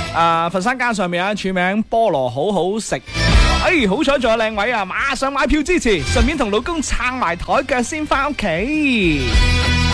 佛山街上面有一署名菠蘿好好食。好彩仲有靚位啊！馬上買票支持，順便同老公撐埋台腳先翻屋企。